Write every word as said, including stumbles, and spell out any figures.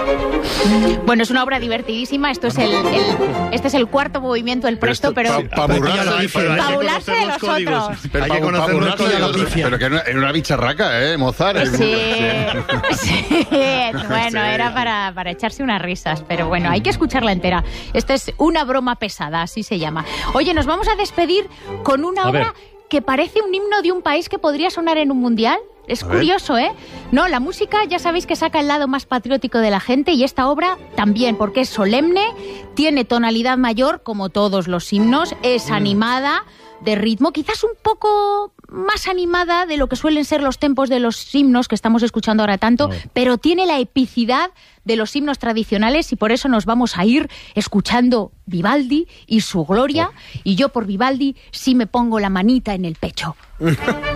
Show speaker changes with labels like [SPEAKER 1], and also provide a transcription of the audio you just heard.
[SPEAKER 1] Bueno, es una obra divertidísima. Esto es el, el este es el cuarto movimiento del Presto, pero
[SPEAKER 2] para burlarse
[SPEAKER 1] de los otros.
[SPEAKER 2] Pero hay que conocer los códigos. Pero que era una bicharraca, ¿eh, Mozart?
[SPEAKER 1] Sí, sí. Bueno, era para, para echarse unas risas, pero bueno, hay que escucharla entera. Esta es una broma pesada, así se llama. Oye, nos vamos a despedir con una
[SPEAKER 3] a
[SPEAKER 1] obra
[SPEAKER 3] ver.
[SPEAKER 1] que parece un himno de un país que podría sonar en un mundial. Es
[SPEAKER 2] A
[SPEAKER 1] curioso,
[SPEAKER 2] ver.
[SPEAKER 1] ¿eh? No, la música ya sabéis que saca el lado más patriótico de la gente y esta obra también, porque es solemne, tiene tonalidad mayor, como todos los himnos, es animada, de ritmo, quizás un poco más animada de lo que suelen ser los tempos de los himnos que estamos escuchando ahora tanto, pero tiene la epicidad de los himnos tradicionales y por eso nos vamos a ir escuchando Vivaldi y su gloria, y yo por Vivaldi sí me pongo la manita en el pecho.